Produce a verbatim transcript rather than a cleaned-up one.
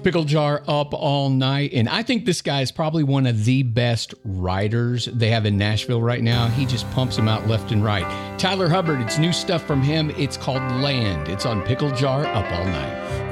Pickle Jar Up All Night. And I think this guy is probably one of the best writers they have in Nashville right now. He just pumps them out left and right. Tyler Hubbard, it's new stuff from him. It's called Land. It's on Pickle Jar Up All Night.